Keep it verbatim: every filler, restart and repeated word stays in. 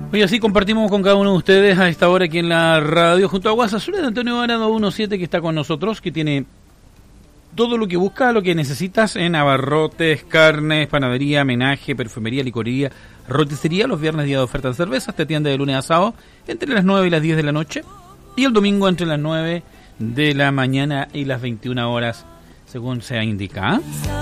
Hoy así compartimos con cada uno de ustedes a esta hora aquí en la radio, junto a Guasazura de Antonio Arado diecisiete, que está con nosotros, que tiene todo lo que busca, lo que necesitas en abarrotes, carnes, panadería, menaje, perfumería, licorería, roticería. Los viernes día de oferta de cervezas, te atiende de lunes a sábado entre las nueve y las diez de la noche, y el domingo entre las nueve de la mañana y las veintiuna horas, según se indica. ¿eh?